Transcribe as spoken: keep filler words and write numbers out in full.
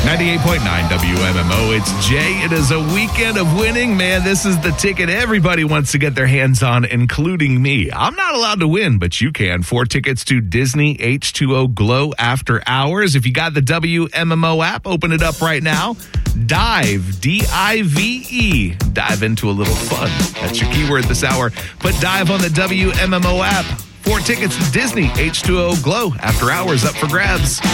ninety-eight point nine W M M O. It's Jay. It is a weekend of winning. Man, this is the ticket everybody wants to get their hands on, including me. I'm not allowed to win, but you can. Four tickets to Disney H two O Glow After Hours. If you got the W M M O app, open it up right now. Dive, D I V E. Dive into a little fun. That's your keyword this hour. Put Dive on the W M M O app. Four tickets to Disney H two O Glow After Hours up for grabs.